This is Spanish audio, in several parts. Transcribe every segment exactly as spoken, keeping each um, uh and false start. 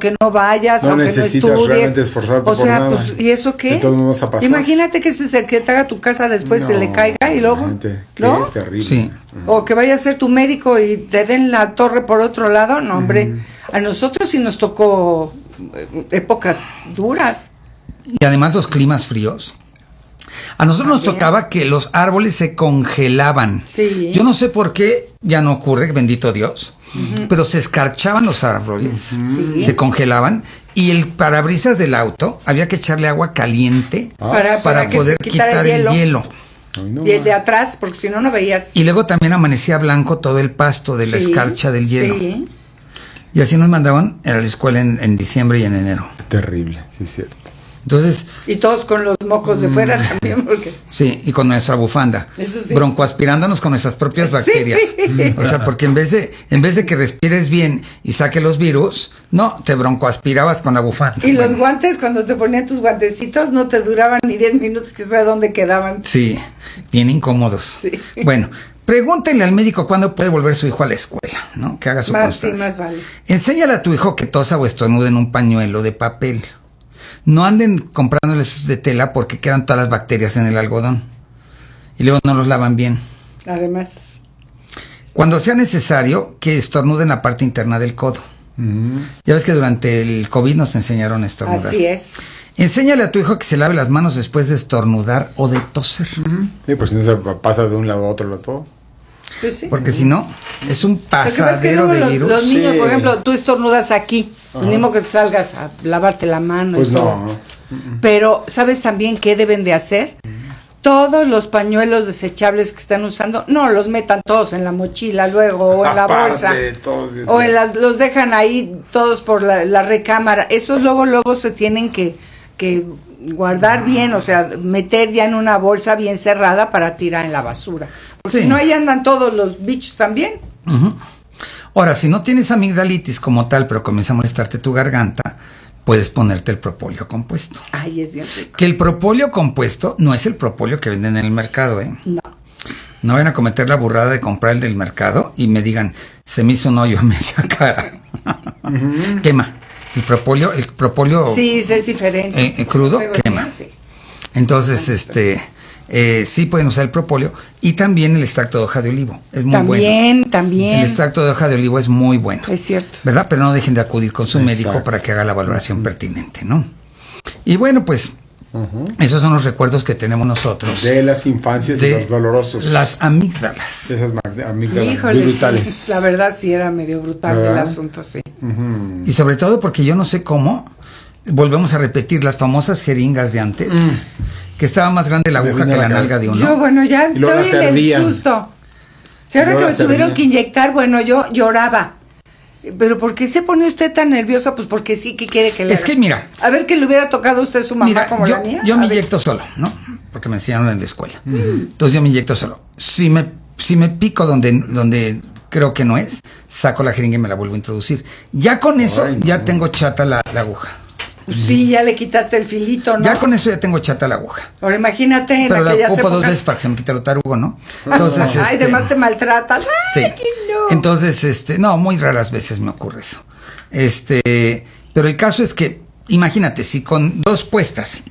aunque no vayas, no aunque necesitas no estudies. realmente esforzarte o sea, por nada. pues, ¿y eso qué? De todos modos vas a pasar. Imagínate que ese es el que te haga tu casa después, No, se le caiga y luego, gente, qué ¿no? terrible. Sí. O que vaya a ser tu médico y te den la torre por otro lado, no, hombre. Uh-huh. A nosotros sí nos tocó épocas duras. Y además los climas fríos. A nosotros nos tocaba que los árboles se congelaban. Sí. Yo no sé por qué ya no ocurre, bendito Dios, uh-huh. pero se escarchaban los árboles, uh-huh. sí. se congelaban y el parabrisas del auto había que echarle agua caliente ah, para, para, para poder quitar el hielo. El hielo. Ay, no, y el de atrás, porque si no, no veías. Y luego también amanecía blanco todo el pasto de la sí, escarcha del hielo. Sí. Y así nos mandaban a la escuela en, en diciembre y en enero. Terrible, sí es cierto. Entonces, y todos con los mocos de fuera mmm, también, porque sí, y con nuestra bufanda, eso sí. broncoaspirándonos con nuestras propias sí. bacterias. O sea, porque en vez de en vez de que respires bien y saque los virus, no, te broncoaspirabas con la bufanda. Y bueno. Los guantes, cuando te ponían tus guantecitos, no te duraban ni diez minutos, que sabe dónde quedaban. Sí, bien incómodos. Sí. Bueno, pregúntenle al médico cuándo puede volver su hijo a la escuela, ¿no? Que haga su más, constancia. Sí, más vale. Enséñale a tu hijo que tosa o estornude en un pañuelo de papel. No anden comprándoles de tela porque quedan todas las bacterias en el algodón. Y luego no los lavan bien. Además. Cuando sea necesario, que estornuden la parte interna del codo. Mm. Ya ves que durante el COVID nos enseñaron a estornudar. Así es. Enséñale a tu hijo que se lave las manos después de estornudar o de toser. Mm. Sí, pues si no se pasa de un lado a otro lado todo. Sí, sí. Porque si no, es un pasadero es que de los, virus. Los niños, sí. por ejemplo, tú estornudas aquí, no mismo que te salgas a lavarte la mano. Pues y no. Todo. Pero, ¿sabes también qué deben de hacer? Todos los pañuelos desechables que están usando, no los metan todos en la mochila luego, o en la bolsa. Todos, o en las, los dejan ahí todos por la, la recámara. Esos luego, luego se tienen que, que guardar bien, o sea, meter ya en una bolsa bien cerrada para tirar en la basura. Porque sí. Si no, ahí andan todos los bichos también. Uh-huh. Ahora, si no tienes amigdalitis como tal, pero comienza a molestarte tu garganta, puedes ponerte el propóleo compuesto. Ay, es bien rico. Que el propóleo compuesto no es el propóleo que venden en el mercado, ¿eh? No. No vayan a cometer la burrada de comprar el del mercado y me digan, se me hizo un hoyo a media cara. Uh-huh. Quema. El propóleo, el propóleo. Sí, es diferente. Eh, eh, crudo, Pero quema. Sí. Entonces, este, eh, sí pueden usar el propóleo y también el extracto de hoja de olivo. Es muy también, bueno. También, también. El extracto de hoja de olivo es muy bueno. Es cierto. ¿Verdad? Pero no dejen de acudir con su Exacto. médico para que haga la valoración uh-huh. pertinente, ¿no? Y bueno, pues, uh-huh. esos son los recuerdos que tenemos nosotros. De las infancias de y los dolorosos. Las amígdalas. De esas amígdalas Híjole, brutales. Sí, la verdad sí era medio brutal ¿verdad? El asunto, sí. Uh-huh. Y sobre todo porque yo no sé cómo volvemos a repetir las famosas jeringas de antes, mm. que estaba más grande la aguja que la, la nalga de uno. Yo, bueno, ya estoy en el susto. Si ahora que me tuvieron que inyectar, bueno, yo lloraba. Pero ¿por qué se pone usted tan nerviosa? Pues porque sí, que quiere que le Es haga? que mira. A ver que le hubiera tocado a usted su mamá mira, como yo, la mía. Yo a me ver. inyecto solo, ¿no? Porque me enseñaron en la escuela. Mm. Entonces yo me inyecto solo. Si me, si me pico donde, donde creo que no es, saco la jeringa y me la vuelvo a introducir. Ya con eso, Ay, no. ya tengo chata la, la aguja. Sí, ya le quitaste el filito, ¿no? Ya con eso ya tengo chata la aguja. Ahora imagínate en Pero la ocupo épocas... dos veces para que se me quite lo tarugo, ¿no? Entonces, Ay, este, además te maltratas. Sí. Ay, no. Entonces, este, no, muy raras veces me ocurre eso. Este, pero el caso es que, imagínate, si con dos puestas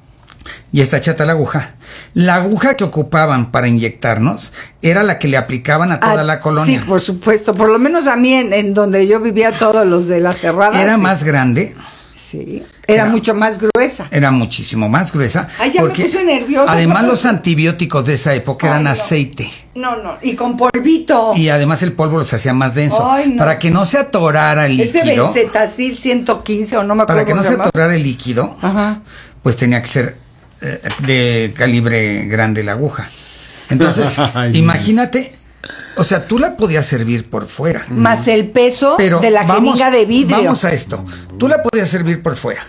y está chata la aguja, la aguja que ocupaban para inyectarnos era la que le aplicaban a toda ah, la colonia. Sí, por supuesto. Por lo menos a mí, en, en donde yo vivía, todos los de la cerrada. Era sí. más grande. Sí, era, era mucho más gruesa. Era muchísimo más gruesa. Ay, ya porque me puse nerviosa. Además, los antibióticos de esa época Ay, eran no. aceite. No, no, y con polvito. Y además el polvo los hacía más denso. Ay, no. Para que no se atorara el Ese líquido. Ese Bencetacil ciento quince o no me acuerdo. Para que no se, se atorara el líquido, Ajá. pues tenía que ser eh, de calibre grande la aguja. Entonces, Ay, imagínate. O sea, tú la podías servir por fuera. Más el peso pero de la vamos, jeringa de vidrio. Vamos a esto. Tú la podías servir por fuera.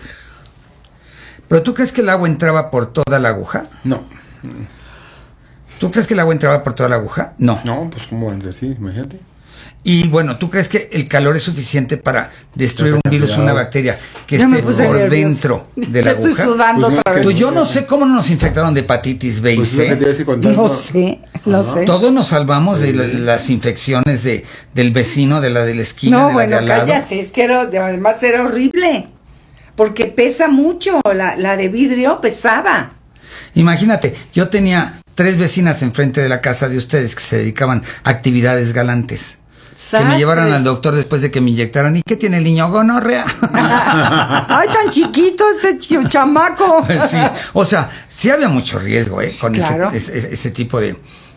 ¿Pero tú crees que el agua entraba por toda la aguja? No. ¿Tú crees que el agua entraba por toda la aguja? No. No, pues como entre sí, imagínate. Y bueno, ¿tú crees que el calor es suficiente para destruir un virus o una bacteria que ya esté por nervioso. dentro de la aguja? Estoy sudando pues no, otra vez. Pues yo no sé cómo no nos infectaron de hepatitis B y pues C. Es no sé. Lo sé. Todos nos salvamos de la- las infecciones de, del vecino, de la de la esquina, No, de la bueno, de al lado. cállate, es que era, además era horrible, porque pesa mucho, la, la de vidrio pesaba. Imagínate, yo tenía tres vecinas enfrente de la casa de ustedes que se dedicaban a actividades galantes. Que me llevaran Sastres. al doctor después de que me inyectaran. ¿Y qué tiene el niño? Gonorrea. Ay, tan chiquito este ch- chamaco. Sí, o sea, sí había mucho riesgo, ¿eh? Con claro. ese, ese, ese tipo de,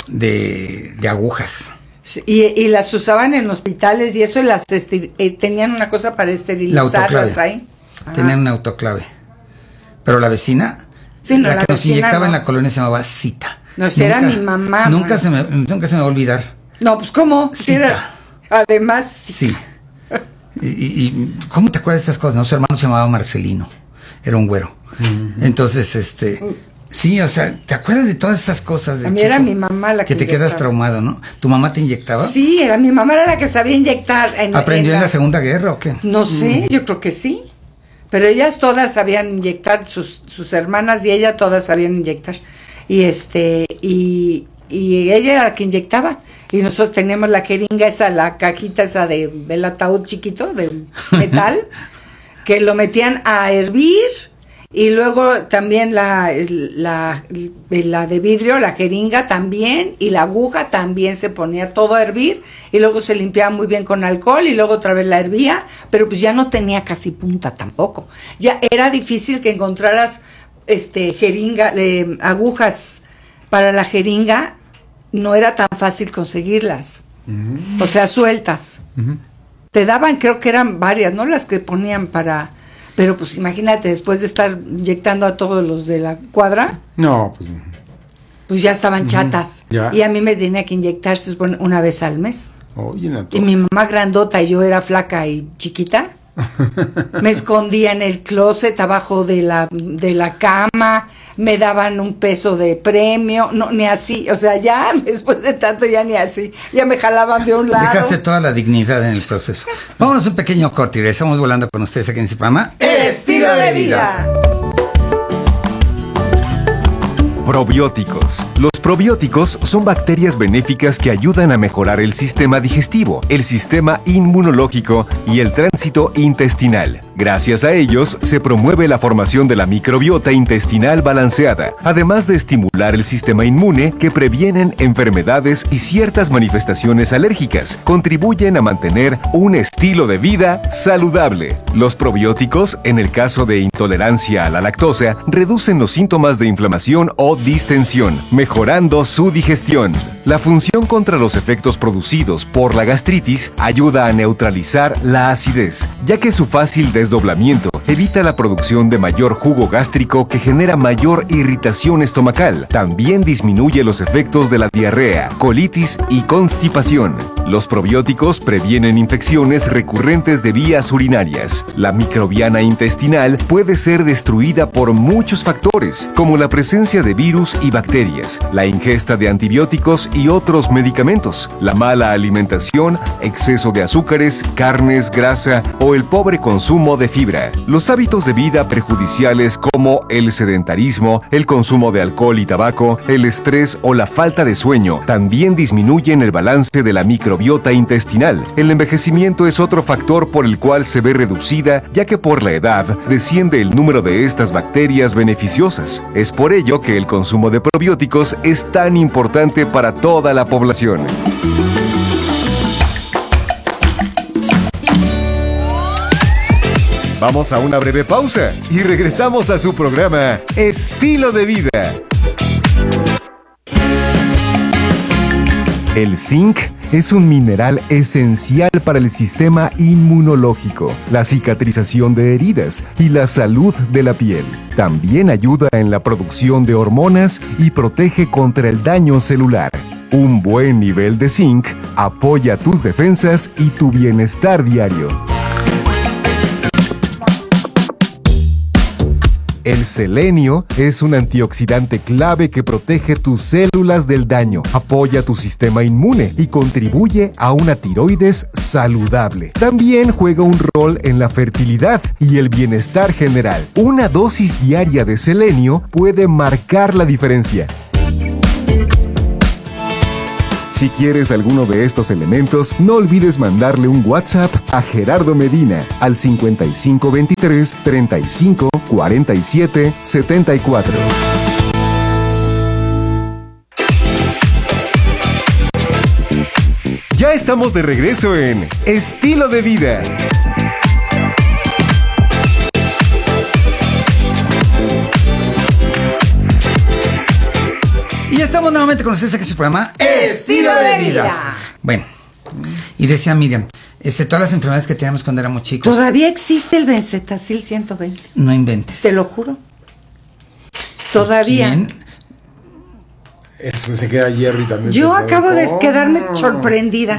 de, de agujas. Y, y las usaban en hospitales y eso, las esti- eh, tenían una cosa para La esterilizarlas autoclave. ahí. Ah. Tenían una autoclave. Pero la vecina, Sí, no, la la que nos vecina inyectaba no. en la colonia se llamaba Cita. No, si era mi mamá, Nunca man. se, me, nunca se me va a olvidar. No, pues ¿cómo? Sí, Cita. era- además, Sí. Y, y- y- ¿cómo te acuerdas de esas cosas? No, su hermano se llamaba Marcelino. Era un güero. Entonces, este... Sí, o sea, ¿te acuerdas de todas esas cosas? De A mí chico? era mi mamá la que Que te quedas inyectaba. traumado, ¿no? ¿Tu mamá te inyectaba? sí, era mi mamá era la que sabía inyectar. En, ¿Aprendió en la- la Segunda Guerra o qué? No sé, yo creo que sí. Pero ellas todas sabían inyectar, sus, sus hermanas y ella todas sabían inyectar. Y este, y, y ella era la que inyectaba. Y nosotros teníamos la jeringa esa, la cajita esa de, del ataúd chiquito, de metal, que lo metían a hervir. Y luego también la, la, la de vidrio, la jeringa también, y la aguja también se ponía todo a hervir, y luego se limpiaba muy bien con alcohol, y luego otra vez la hervía, pero pues ya no tenía casi punta tampoco. Ya era difícil que encontraras este jeringa, de agujas para la jeringa, no era tan fácil conseguirlas. Uh-huh. O sea, sueltas. Uh-huh. Te daban, creo que eran varias, ¿no? Las que ponían para... Pero pues imagínate, después de estar inyectando a todos los de la cuadra, No, pues. pues ya estaban chatas. Ya. Y a mí me tenía que inyectar se supone, una vez al mes. Oye, la Y mi mamá grandota y yo era flaca y chiquita. Me escondía en el closet abajo de la, de la cama, me daban un peso de premio, no, ni así, o sea, ya después de tanto ya ni así, ya me jalaban de un lado. Dejaste toda la dignidad en el proceso. Vámonos a un pequeño corte y regresamos volando con ustedes aquí en este programa. Estilo de vida. Probióticos. Los probióticos son bacterias benéficas que ayudan a mejorar el sistema digestivo, el sistema inmunológico y el tránsito intestinal. Gracias a ellos, se promueve la formación de la microbiota intestinal balanceada, además de estimular el sistema inmune que previenen enfermedades y ciertas manifestaciones alérgicas. Contribuyen a mantener un estilo de vida saludable. Los probióticos, en el caso de intolerancia a la lactosa, reducen los síntomas de inflamación o distensión, mejorando su digestión. La función contra los efectos producidos por la gastritis ayuda a neutralizar la acidez, ya que su fácil desdoblamiento evita la producción de mayor jugo gástrico que genera mayor irritación estomacal. También disminuye los efectos de la diarrea, colitis y constipación. Los probióticos previenen infecciones recurrentes de vías urinarias. La microbiana intestinal puede ser destruida por muchos factores, como la presencia de virus y bacterias, la ingesta de antibióticos y otros medicamentos, la mala alimentación, exceso de azúcares, carnes, grasa o el pobre consumo de fibra. Los hábitos de vida perjudiciales como el sedentarismo, el consumo de alcohol y tabaco, el estrés o la falta de sueño también disminuyen el balance de la microbiota intestinal. El envejecimiento es otro factor por el cual se ve reducida, ya que por la edad desciende el número de estas bacterias beneficiosas. Es por ello que el consumo de probióticos es tan importante para toda la población. Vamos a una breve pausa y regresamos a su programa Estilo de Vida. El zinc es un mineral esencial para el sistema inmunológico, la cicatrización de heridas y la salud de la piel. También ayuda en la producción de hormonas y protege contra el daño celular. Un buen nivel de zinc apoya tus defensas y tu bienestar diario. El selenio es un antioxidante clave que protege tus células del daño, apoya tu sistema inmune y contribuye a una tiroides saludable. También juega un rol en la fertilidad y el bienestar general. Una dosis diaria de selenio puede marcar la diferencia. Si quieres alguno de estos elementos, no olvides mandarle un WhatsApp a Gerardo Medina al cincuenta y cinco veintitrés, treinta y cinco, cuarenta y siete, setenta y cuatro. Ya estamos de regreso en Estilo de Vida. Y estamos nuevamente con ustedes aquí en su programa Estilo de Vida. Bueno, y decía Miriam, este, todas las enfermedades que teníamos cuando éramos chicos. Todavía existe el Benzetacil ciento veinte. No inventes. Te lo juro. Todavía. ¿Quién? Eso se queda Jerry también. Yo se acabo de ¿Cómo? quedarme sorprendida.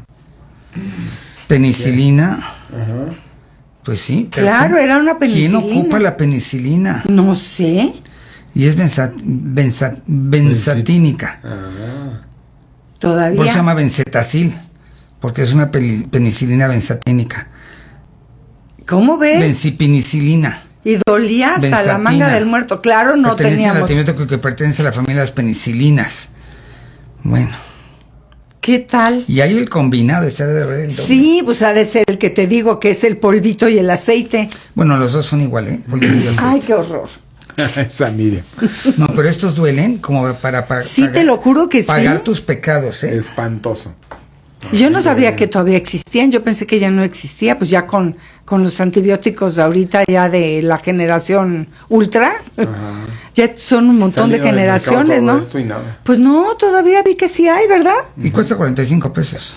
Penicilina. Ajá. Pues sí. pero Claro, ¿quién- era una penicilina. ¿Quién ocupa la penicilina? No sé. Y es benza- benza- benzatínica. Ah. Todavía. Por eso se llama benzetacil, porque es una peli- penicilina benzatínica. ¿Cómo ves? Bencipenicilina. Y dolía hasta la Benzatina. manga del muerto. Claro, no Pertenece al teníamos. antibiótico que pertenece a la familia de las penicilinas. Bueno, ¿Qué tal? y hay el combinado, está de ver el doble. Sí, pues ha de ser el que te digo que es el polvito y el aceite. Bueno, los dos son igual, ¿eh? Polvito y aceite. Ay, qué horror. Esa Miriam. No, pero estos duelen como para pa- Sí, pagar, te lo juro que sí. pagar tus pecados, ¿eh? Espantoso. Yo no sabía que todavía existían, yo pensé que ya no existía, pues ya con, con los antibióticos de ahorita ya de la generación ultra, Ajá. ya son un montón de Salido del generaciones, mercado todo ¿no? esto y nada. Pues no, todavía vi que sí hay, ¿verdad? Y cuesta cuarenta y cinco pesos.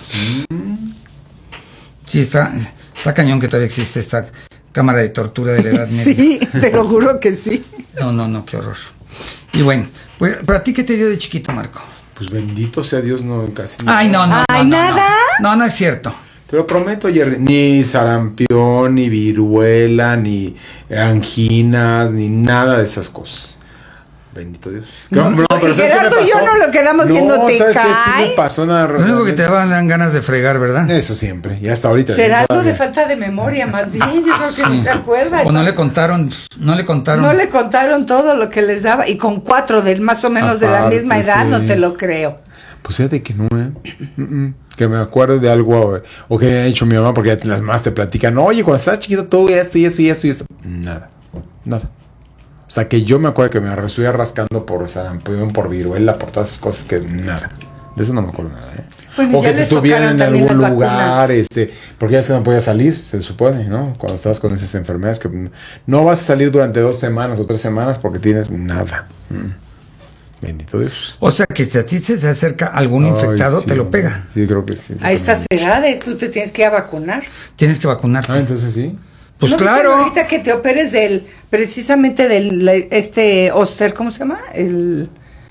Sí, está, está cañón que todavía existe esta cámara de tortura de la Edad Media. Sí, te lo juro que sí. No, no, no, qué horror. Y bueno, pues, ¿para ti qué te dio de chiquito, Marco? Pues bendito sea Dios, no casi nada. Ay, no, no, Ay, no, no, ¿nada? No, no, no es cierto. Te lo prometo, Jerry. Ni sarampión, ni viruela, ni anginas, ni nada de esas cosas. Bendito Dios. No, No, pero ¿sabes qué me Gerardo y yo pasó? no lo quedamos viendo, ¿te ¿sabes qué? Sí cae? me pasó una Lo único que te daban ganas de fregar, ¿verdad? Eso siempre, y hasta ahorita. Será algo todavía. de falta de memoria, más bien, yo creo que no se acuerda. O no le contaron, no le contaron. No le contaron todo lo que les daba, y con cuatro del más o menos de la Aparte, misma edad, sí. no te lo creo. Pues fíjate que no, ¿eh? Mm, mm. Que me acuerdo de algo, eh, o que haya hecho mi mamá, porque ya las mamás te platican, oye, cuando estabas chiquito, todo esto y esto y esto y esto. Nada, nada. O sea, que yo me acuerdo que me estuve rascando por sarampión, por viruela, por todas esas cosas que nada. De eso no me acuerdo nada, ¿eh? Bueno, o ya que te les tuvieran en tocaron también algún las lugar, vacunas. este, porque ya se no podía salir, se supone, ¿no? Cuando estabas con esas enfermedades, que no vas a salir durante dos semanas o tres semanas porque tienes nada. Mm. Bendito Dios. O sea, que si a ti se te acerca algún Ay, infectado, sí, te lo hombre. pega. Sí, creo que sí. A estas edades tú te tienes que ir a vacunar. Tienes que vacunarte. Ah, entonces sí. Pues ¿No viste claro. ahorita que te operes del, precisamente del, este Oster, ¿cómo se llama? El...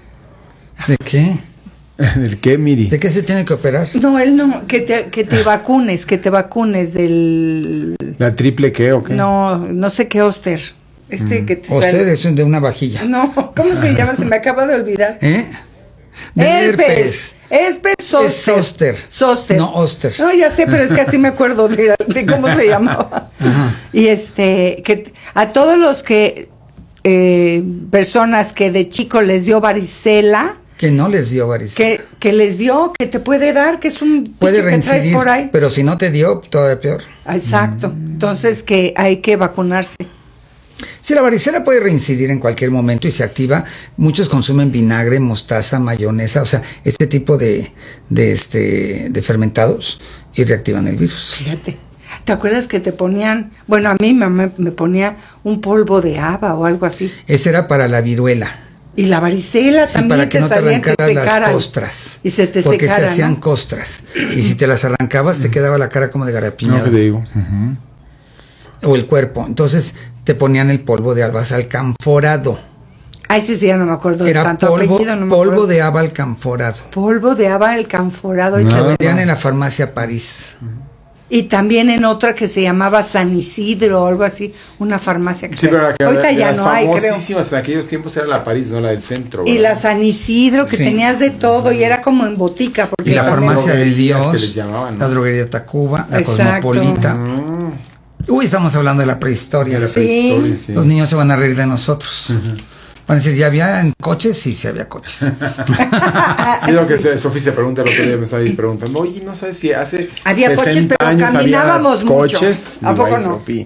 ¿De qué? ¿El qué, Miri? ¿De qué se tiene que operar? No, él no, que te, que te vacunes, que te vacunes del... ¿La triple qué o qué? No, no sé qué Oster. Este que te O sale- usted es de una vajilla. No, ¿cómo se llama? Se me acaba de olvidar. ¿Eh? De Herpes. Herpes Es zoster. zoster. Zoster. No, Oster. No, ya sé, pero es que así me acuerdo de, de cómo se llamaba. Y este, que a todos los que, eh, personas que de chico les dio varicela, Que no les dio varicela. que, que les dio, que te puede dar, que es un Puede bicho que traes reincidir, por ahí. pero si no te dio, todavía peor. Exacto. Entonces que hay que vacunarse. Si la varicela puede reincidir en cualquier momento y se activa, muchos consumen vinagre, mostaza, mayonesa, o sea, este tipo de, de, este, de fermentados y reactivan el virus. Fíjate. ¿Te acuerdas que te ponían, bueno, a mí mi mamá me ponía un polvo de haba o algo así? Ese era para la viruela. Y la varicela Sí, también para que te no te salían que arrancaras las secaran. costras. Y se te porque secaran, se hacían ¿no? costras. Y si te las arrancabas, te quedaba la cara como de No, garapiñado. que te digo. Ujú. O el cuerpo. Entonces te ponían el polvo de albas alcanforado. Ay, sí, sí, ya no me acuerdo de Era tanto polvo, apellido, no me polvo acuerdo. de haba alcanforado. Polvo de haba alcanforado. No. Se hecho- vendían en la farmacia París. Y también en otra que se llamaba San Isidro o algo así, una farmacia que Sí, se- pero la que ahorita de ya las no hay, creo. famosísimas en aquellos tiempos era la París, no la del centro. Y ¿verdad? la San Isidro, que Sí. tenías de todo y era como en botica. Porque Y la también- farmacia de droguerías que Dios, les llamaban, ¿no? la droguería Tacuba, la Exacto. Cosmopolita. Mm. Uy, estamos hablando de la prehistoria. De la Sí. prehistoria, sí. Los niños se van a reír de nosotros. Van a decir, ¿ya había en coches? Sí, sí había coches. Sí, lo que se, Sofía se pregunta, el otro día me estaba ahí preguntando, oye, no sabes si hace había coches, pero años caminábamos había mucho. coches. ¿A poco no? Sofía.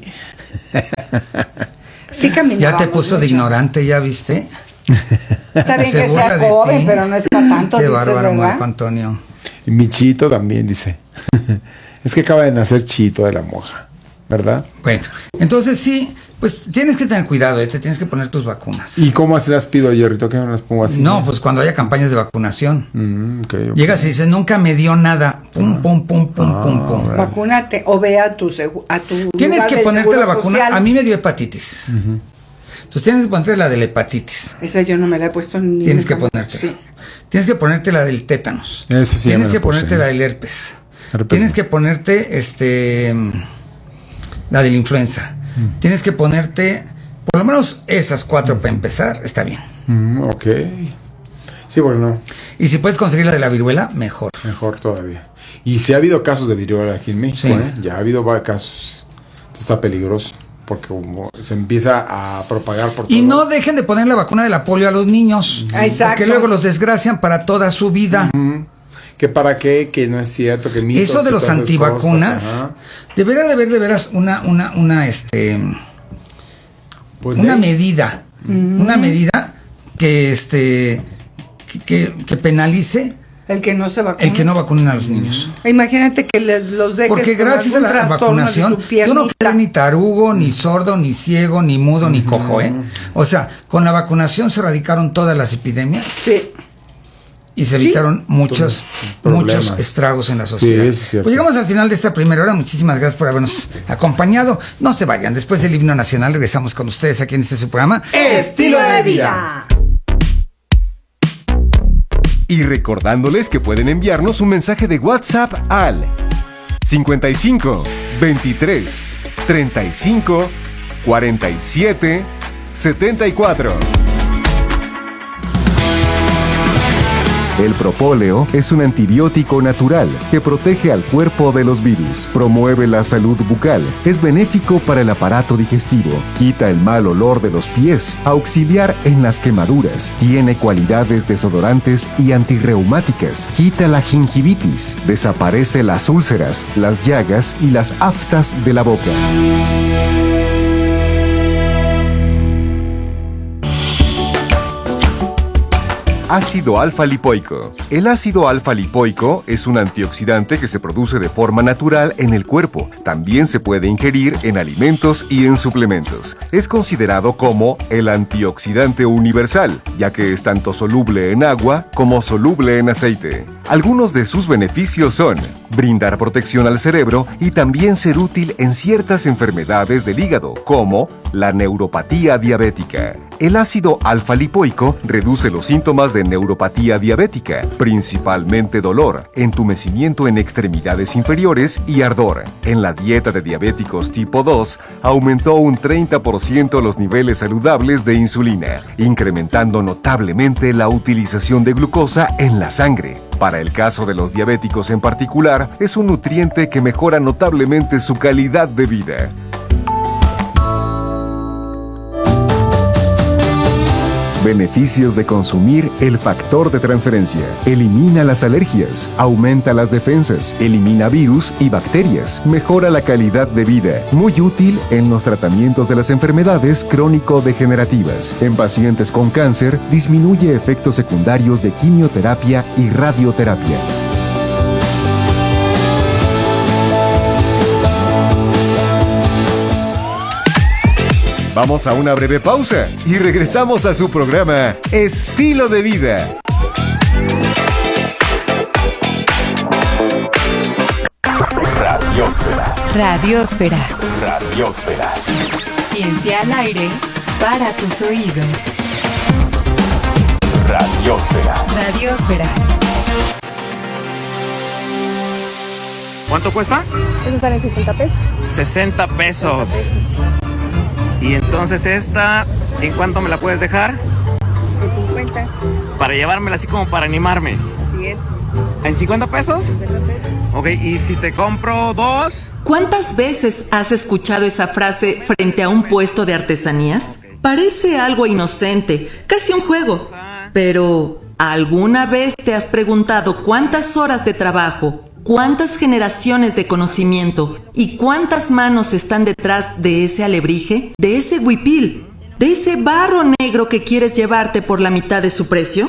Sí caminábamos. Ya te puso mucho. de ignorante, ¿ya viste? Está bien Se que burla seas de joven, ti. pero no es para tanto. Qué dices, bárbaro, ¿verdad? Marco Antonio. Y mi Chito también dice, es que acaba de nacer Chito de la Moja, ¿verdad? Bueno, entonces sí, pues tienes que tener cuidado, ¿eh? Te tienes que poner tus vacunas. ¿Y cómo se las pido yo, Rito? ¿Qué me las pongo así? No, pues cuando haya campañas de vacunación. Mm, okay, okay. Llegas y dices, nunca me dio nada. Pum, pum, pum, pum, Ah, pum, pum. bueno. Vacúnate o ve a tu, segu- a tu Tienes lugar que de ponerte seguro la vacuna. social. A mí me dio hepatitis. Uh-huh. Entonces tienes que ponerte la de la hepatitis. Esa yo no me la he puesto ni Tienes que nunca. ponerte. Sí. Tienes que ponerte la del tétanos. Ese sí ya me Tienes la que ponerte puse. la del herpes. Herpes. Tienes que ponerte este la de la influenza. Mm. Tienes que ponerte por lo menos esas cuatro mm. para empezar, está bien. Mm, ok. Sí, bueno. Y si puedes conseguir la de la viruela, mejor. Mejor todavía. Y si ha habido casos de viruela aquí en México, Sí. ¿eh? Ya ha habido varios casos. Entonces está peligroso. Porque como se empieza a propagar por todo. Y no dejen de poner la vacuna de la polio a los niños. Ah, exacto. Porque luego los desgracian para toda su vida. Uh-huh. Que para qué, que no es cierto, que mitos Eso de y los todas esas antivacunas, cosas, debería de haber de veras una, una, una, este, pues una de... medida, mm. una medida que, este, que, que, que penalice el que no se vacuna. el que no vacunen a los niños. Imagínate que les los dejes porque gracias a la vacunación yo no quedé ni tarugo, ni sordo, ni ciego, ni mudo, ni cojo, ¿eh? O sea, con la vacunación se erradicaron todas las epidemias. Sí. Y se evitaron sí. muchos, muchos estragos en la sociedad. Sí, pues llegamos al final de esta primera hora. Muchísimas gracias por habernos acompañado. No se vayan. Después del himno nacional regresamos con ustedes aquí en este su programa Estilo de Vida. Y recordándoles que pueden enviarnos un mensaje de WhatsApp al cincuenta y cinco, veintitrés, treinta y cinco, cuarenta y siete, setenta y cuatro. El propóleo es un antibiótico natural que protege al cuerpo de los virus, promueve la salud bucal, es benéfico para el aparato digestivo, quita el mal olor de los pies, auxiliar en las quemaduras, tiene cualidades desodorantes y antirreumáticas, quita la gingivitis, desaparece las úlceras, las llagas y las aftas de la boca. Ácido alfa-lipoico. El ácido alfa-lipoico es un antioxidante que se produce de forma natural en el cuerpo. También se puede ingerir en alimentos y en suplementos. Es considerado como el antioxidante universal, ya que es tanto soluble en agua como soluble en aceite. Algunos de sus beneficios son brindar protección al cerebro y también ser útil en ciertas enfermedades del hígado, como la neuropatía diabética. El ácido alfa-lipoico reduce los síntomas de neuropatía diabética, principalmente dolor, entumecimiento en extremidades inferiores y ardor. En la dieta de diabéticos tipo dos, aumentó un treinta por ciento los niveles saludables de insulina, incrementando notablemente la utilización de glucosa en la sangre. Para el caso de los diabéticos en particular, es un nutriente que mejora notablemente su calidad de vida. Beneficios de consumir el factor de transferencia. Elimina las alergias, aumenta las defensas, elimina virus y bacterias, mejora la calidad de vida. Muy útil en los tratamientos de las enfermedades crónico-degenerativas. En pacientes con cáncer, disminuye efectos secundarios de quimioterapia y radioterapia. Vamos a una breve pausa y regresamos a su programa Estilo de Vida. Radiósfera. Radiósfera. Radiósfera. Ciencia al aire para tus oídos. Radiósfera. Radiósfera. ¿Cuánto cuesta? Eso sale en sesenta pesos. sesenta pesos. Y entonces esta, ¿en cuánto me la puedes dejar? En cincuenta. Para llevármela así como para animarme. Así es. ¿En cincuenta pesos? cincuenta pesos. Ok, y si te compro dos. ¿Cuántas veces has escuchado esa frase frente a un puesto de artesanías? Parece algo inocente, casi un juego. Pero, ¿alguna vez te has preguntado cuántas horas de trabajo, cuántas generaciones de conocimiento y cuántas manos están detrás de ese alebrije, de ese huipil, de ese barro negro que quieres llevarte por la mitad de su precio?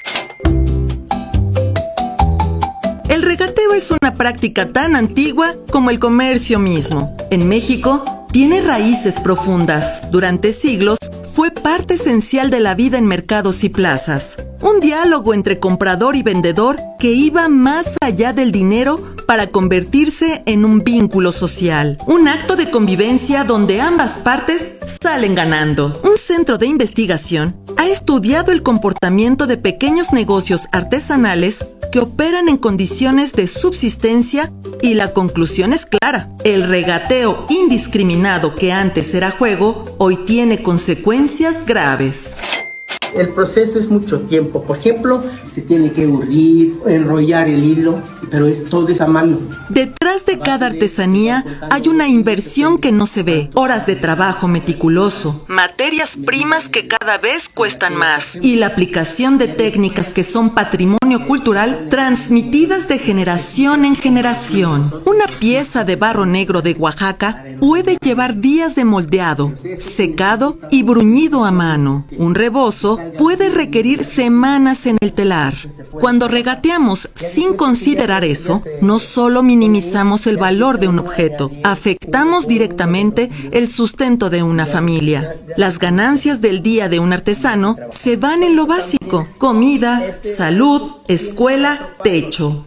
El regateo es una práctica tan antigua como el comercio mismo. En México, tiene raíces profundas. Durante siglos, fue parte esencial de la vida en mercados y plazas. Un diálogo entre comprador y vendedor que iba más allá del dinero para convertirse en un vínculo social. Un acto de convivencia donde ambas partes salen ganando. Un centro de investigación ha estudiado el comportamiento de pequeños negocios artesanales que operan en condiciones de subsistencia y la conclusión es clara. El regateo indiscriminado que antes era juego, hoy tiene consecuencias graves. El proceso es mucho tiempo. Por ejemplo, se tiene que urrir, enrollar el hilo, pero es todo es a mano. Detrás de cada artesanía hay una inversión que no se ve, horas de trabajo meticuloso, materias primas que cada vez cuestan más y la aplicación de técnicas que son patrimonio cultural transmitidas de generación en generación. Una pieza de barro negro de Oaxaca puede llevar días de moldeado, secado y bruñido a mano. Un rebozo puede requerir semanas en el telar. Cuando regateamos sin considerar eso, no solo minimizamos el valor de un objeto, afectamos directamente el sustento de una familia. Las ganancias del día de un artesano se van en lo básico: comida, salud, escuela, techo.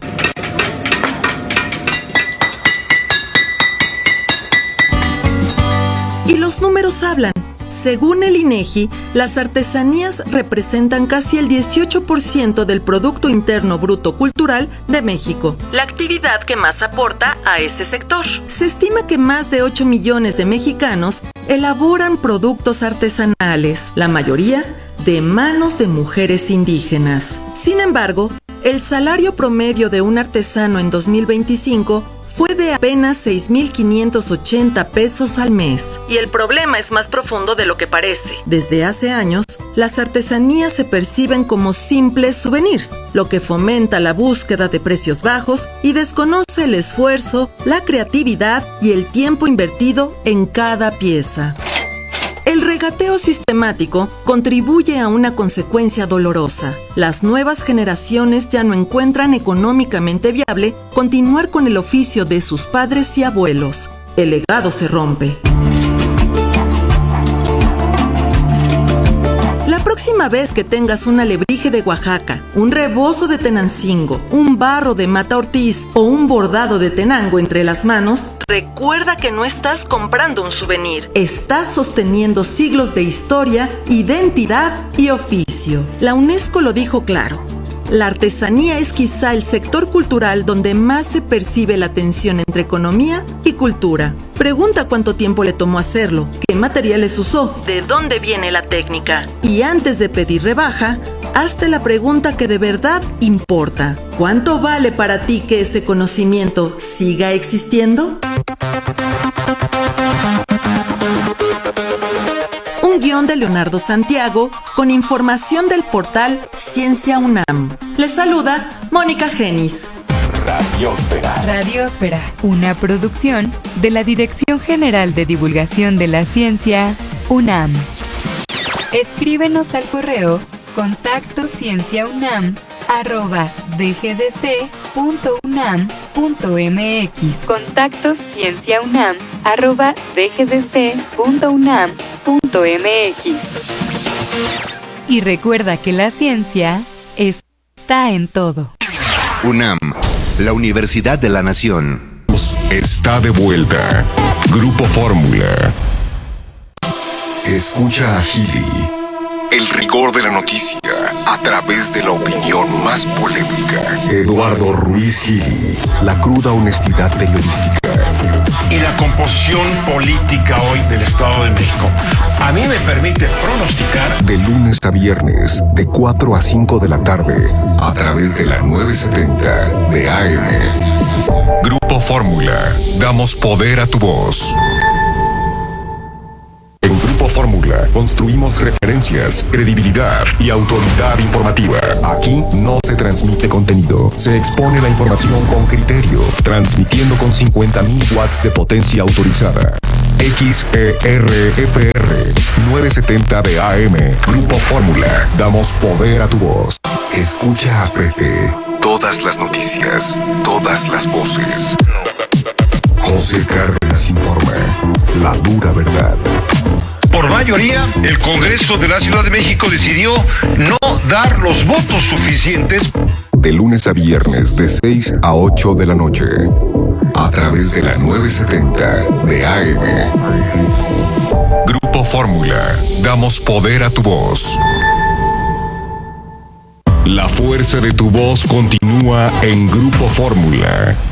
Y los números hablan. Según el INEGI, las artesanías representan casi el dieciocho por ciento del Producto Interno Bruto Cultural de México, la actividad que más aporta a ese sector. Se estima que más de ocho millones de mexicanos elaboran productos artesanales, la mayoría de manos de mujeres indígenas. Sin embargo, el salario promedio de un artesano en dos mil veinticinco fue de apenas seis mil quinientos ochenta pesos al mes. Y el problema es más profundo de lo que parece. Desde hace años, las artesanías se perciben como simples souvenirs, lo que fomenta la búsqueda de precios bajos y desconoce el esfuerzo, la creatividad y el tiempo invertido en cada pieza. El regateo sistemático contribuye a una consecuencia dolorosa. Las nuevas generaciones ya no encuentran económicamente viable continuar con el oficio de sus padres y abuelos. El legado se rompe. La próxima vez que tengas un alebrije de Oaxaca, un rebozo de Tenancingo, un barro de Mata Ortiz o un bordado de Tenango entre las manos, recuerda que no estás comprando un souvenir, estás sosteniendo siglos de historia, identidad y oficio. La UNESCO lo dijo claro. La artesanía es quizá el sector cultural donde más se percibe la tensión entre economía y cultura. Pregunta cuánto tiempo le tomó hacerlo, qué materiales usó, de dónde viene la técnica. Y antes de pedir rebaja, hazte la pregunta que de verdad importa. ¿Cuánto vale para ti que ese conocimiento siga existiendo? Un guión de Leonardo Santiago con información del portal Ciencia UNAM. Les saluda Mónica Genis. Radiosfera. Radiosfera, una producción de la Dirección General de Divulgación de la Ciencia, UNAM. Escríbenos al correo contacto cienciaunam arroba dgdc.unam.mx. Contacto cienciaunam arroba dgdc.unam.mx. Y recuerda que la ciencia está en todo. UNAM, la Universidad de la Nación. Está de vuelta. Grupo Fórmula. Escucha a Gili. El rigor de la noticia a través de la opinión más polémica. Eduardo Ruiz Gili. La cruda honestidad periodística. Y la composición política hoy del Estado de México a mí me permite pronosticar. De lunes a viernes, de cuatro a cinco de la tarde, a través de la novecientos setenta de A M. Grupo Fórmula. Damos poder a tu voz. En Grupo Grupo Fórmula. Construimos referencias, credibilidad y autoridad informativa. Aquí no se transmite contenido. Se expone la información con criterio. Transmitiendo con cincuenta mil watts de potencia autorizada. X E R F R novecientos setenta de A M. Grupo Fórmula. Damos poder a tu voz. Escucha a Pepe. Todas las noticias. Todas las voces. José Cárdenas informa. La dura verdad. Por mayoría, el Congreso de la Ciudad de México decidió no dar los votos suficientes. De lunes a viernes de seis a ocho de la noche. A través de la novecientos setenta de A M. Grupo Fórmula. Damos poder a tu voz. La fuerza de tu voz continúa en Grupo Fórmula.